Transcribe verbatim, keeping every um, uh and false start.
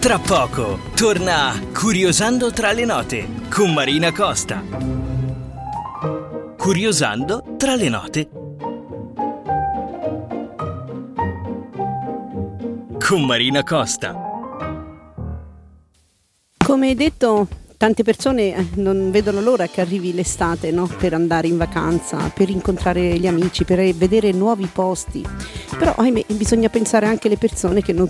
Tra poco torna Curiosando tra le note con Marina Costa. Curiosando tra le note con Marina Costa. Come detto, tante persone non vedono l'ora che arrivi l'estate, no? Per andare in vacanza, per incontrare gli amici, per vedere nuovi posti. Però ahimè, bisogna pensare anche alle persone che non